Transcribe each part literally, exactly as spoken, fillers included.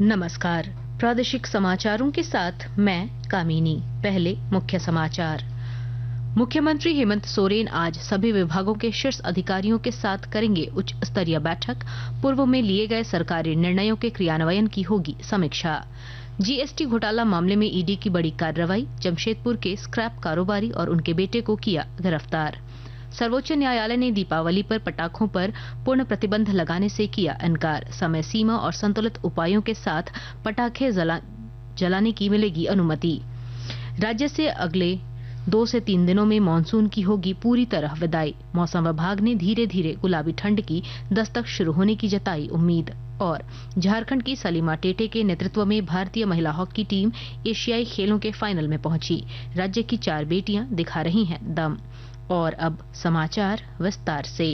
नमस्कार। प्रादेशिक समाचारों के साथ मैं कामिनी। पहले मुख्य समाचार। मुख्यमंत्री हेमंत सोरेन आज सभी विभागों के शीर्ष अधिकारियों के साथ करेंगे उच्च स्तरीय बैठक। पूर्व में लिए गए सरकारी निर्णयों के क्रियान्वयन की होगी समीक्षा। जीएसटी घोटाला मामले में ईडी की बड़ी कार्रवाई। जमशेदपुर के स्क्रैप कारोबारी और उनके बेटे को किया गिरफ्तार। सर्वोच्च न्यायालय ने दीपावली पर पटाखों पर पूर्ण प्रतिबंध लगाने से किया इनकार। समय सीमा और संतुलित उपायों के साथ पटाखे जला, जलाने की मिलेगी अनुमति। राज्य से अगले दो से तीन दिनों में मानसून की होगी पूरी तरह विदाई। मौसम विभाग ने धीरे धीरे गुलाबी ठंड की दस्तक शुरू होने की जताई उम्मीद। और झारखंड की सलीमा टेटे के नेतृत्व में भारतीय महिला हॉकी टीम एशियाई खेलों के फाइनल में पहुंची। राज्य की चार बेटियां दिखा रही हैं दम। और अब समाचार विस्तार से।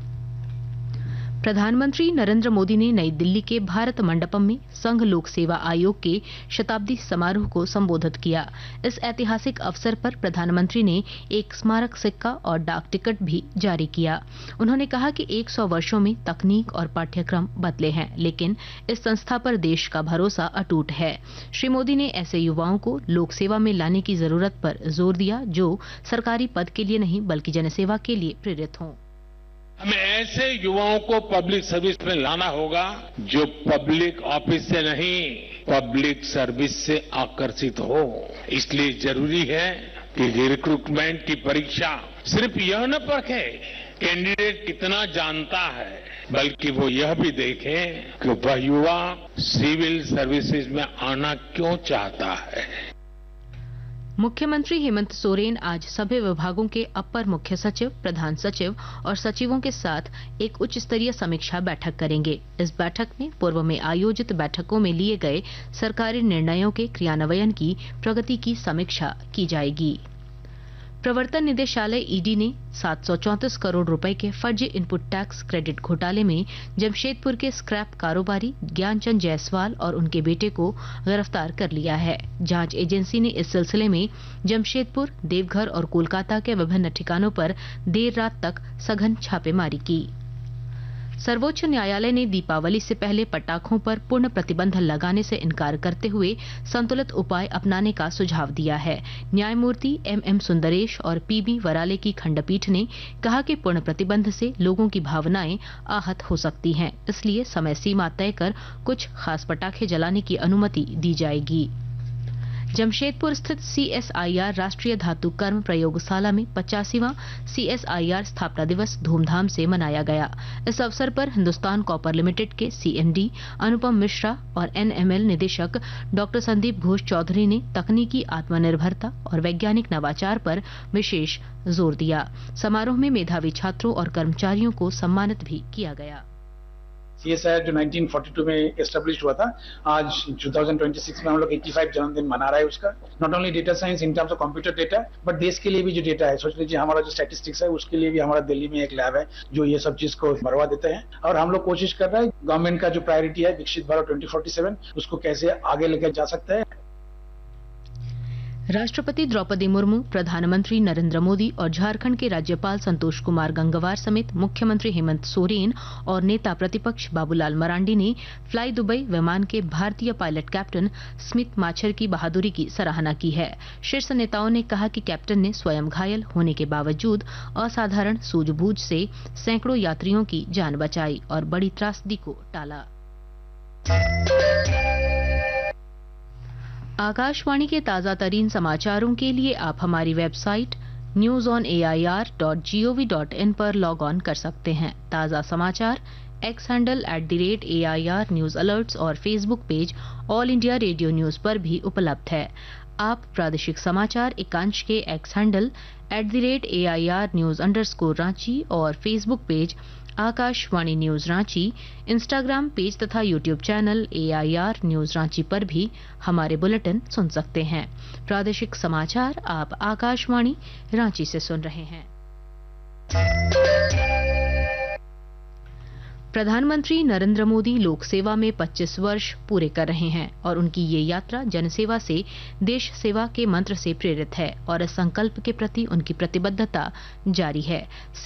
प्रधानमंत्री नरेंद्र मोदी ने नई दिल्ली के भारत मंडपम में संघ लोक सेवा आयोग के शताब्दी समारोह को संबोधित किया। इस ऐतिहासिक अवसर पर प्रधानमंत्री ने एक स्मारक सिक्का और डाक टिकट भी जारी किया। उन्होंने कहा कि सौ वर्षों में तकनीक और पाठ्यक्रम बदले हैं, लेकिन इस संस्था पर देश का भरोसा अटूट है। श्री मोदी ने ऐसे युवाओं को लोक सेवा में लाने की जरूरत पर जोर दिया जो सरकारी पद के लिए नहीं बल्कि जनसेवा के लिए प्रेरित हों। हमें ऐसे युवाओं को पब्लिक सर्विस में लाना होगा जो पब्लिक ऑफिस से नहीं पब्लिक सर्विस से आकर्षित हो। इसलिए जरूरी है कि रिक्रूटमेंट की परीक्षा सिर्फ यह न परखे कैंडिडेट कितना जानता है, बल्कि वो यह भी देखे कि वह युवा सिविल सर्विसेज में आना क्यों चाहता है। मुख्यमंत्री हेमंत सोरेन आज सभी विभागों के अपर मुख्य सचिव, प्रधान सचिव और सचिवों के साथ एक उच्च स्तरीय समीक्षा बैठक करेंगे। इस बैठक में पूर्व में आयोजित बैठकों में लिए गए सरकारी निर्णयों के क्रियान्वयन की प्रगति की समीक्षा की जाएगी। प्रवर्तन निदेशालय ईडी ने सात सौ चौंतीस करोड़ रुपए के फर्जी इनपुट टैक्स क्रेडिट घोटाले में जमशेदपुर के स्क्रैप कारोबारी ज्ञानचंद जायसवाल और उनके बेटे को गिरफ्तार कर लिया है। जांच एजेंसी ने इस सिलसिले में जमशेदपुर, देवघर और कोलकाता के विभिन्न ठिकानों पर देर रात तक सघन छापेमारी की। सर्वोच्च न्यायालय ने दीपावली से पहले पटाखों पर पूर्ण प्रतिबंध लगाने से इनकार करते हुए संतुलित उपाय अपनाने का सुझाव दिया है। न्यायमूर्ति एम एम सुंदरेश और पी बी वराले की खंडपीठ ने कहा कि पूर्ण प्रतिबंध से लोगों की भावनाएं आहत हो सकती हैं, इसलिए समय सीमा तय कर कुछ खास पटाखे जलाने की अनुमति दी जाएगी। जमशेदपुर स्थित सीएसआईआर राष्ट्रीय धातु कर्म प्रयोगशाला में पचासीवां सीएसआईआर स्थापना दिवस धूमधाम से मनाया गया। इस अवसर पर हिंदुस्तान कॉपर लिमिटेड के सीएमडी अनुपम मिश्रा और एनएमएल निदेशक डॉक्टर संदीप घोष चौधरी ने तकनीकी आत्मनिर्भरता और वैज्ञानिक नवाचार पर विशेष जोर दिया। समारोह में मेधावी छात्रों और कर्मचारियों को सम्मानित भी किया गया। सीएसआईआर जो नाइनटीन फोर्टी टू में एस्टेब्लिश हुआ था, आज दो हज़ार छब्बीस में हम लोग पचासी जन्मदिन मना रहे हैं उसका। Not only data science in terms of computer data, but देश के लिए भी जो डेटा है, सोच लीजिए हमारा जो स्टैटिस्टिक्स है उसके लिए भी हमारा दिल्ली में एक लैब है जो ये सब चीज को बढ़वा देते हैं। और हम लोग कोशिश कर रहे हैं गवर्नमेंट का जो प्रायोरिटी है विकसित भारत ट्वेंटी फोर्टी सेवन, उसको कैसे आगे लेकर जा सकता है। राष्ट्रपति द्रौपदी मुर्मू, प्रधानमंत्री नरेंद्र मोदी और झारखंड के राज्यपाल संतोष कुमार गंगवार समेत मुख्यमंत्री हेमंत सोरेन और नेता प्रतिपक्ष बाबूलाल मरांडी ने फ्लाई दुबई विमान के भारतीय पायलट कैप्टन स्मित माछर की बहादुरी की सराहना की है। शीर्ष नेताओं ने कहा कि कैप्टन ने स्वयं घायल होने के बावजूद असाधारण सूझबूझ से सैकड़ों यात्रियों की जान बचाई और बड़ी त्रासदी को टाला। आकाशवाणी के ताजा तरीन समाचारों के लिए आप हमारी website news on A I R dot G O V dot in पर लॉग ऑन कर सकते हैं। ताजा समाचार x handle at the rate A I R news alerts और Facebook page all India radio news पर भी उपलब्ध है। आप प्रादेशिक समाचार एकांश के x handle at the rate A I R news underscore Ranchi और Facebook page Akashvani news Ranchi, Instagram page तथा YouTube channel A I R news Ranchi पर भी हमारे बुलेटिन सुन सकते हैं। प्रादेशिक समाचार आप आकाशवाणी रांची से सुन रहे हैं। प्रधानमंत्री नरेंद्र मोदी लोक सेवा में पच्चीस वर्ष पूरे कर रहे हैं और उनकी ये यात्रा जनसेवा से देश सेवा के मंत्र से प्रेरित है और इस संकल्प के प्रति उनकी प्रतिबद्धता जारी है।